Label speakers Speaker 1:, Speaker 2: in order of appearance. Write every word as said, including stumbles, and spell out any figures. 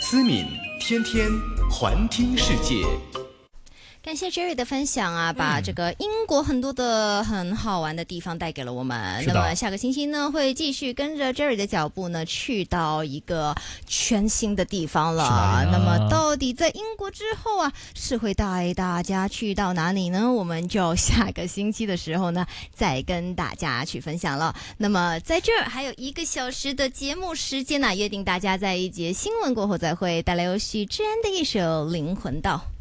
Speaker 1: 思敏天天环听世界。
Speaker 2: 感谢 Jerry 的分享啊，把这个英国很多的很好玩的地方带给了我们。那么下个星期呢，会继续跟着 Jerry 的脚步呢，去到一个全新的地方了。那么到底在英国之后啊，是会带大家去到哪里呢？我们就下个星期的时候呢，再跟大家去分享了。那么在这儿还有一个小时的节目时间呢、啊，约定大家在一节新闻过后再会，带来由许志安的一首《灵魂道》。